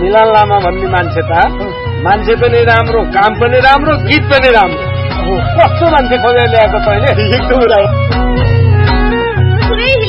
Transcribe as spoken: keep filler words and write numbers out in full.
मिलन लामा भन्ने मान्छे त मान्छे पनि राम्रो, काम पनि राम्रो, गीत पनि राम्रो। कस्तो मान्छे खोजेर ल्याएको तैँले? पुरै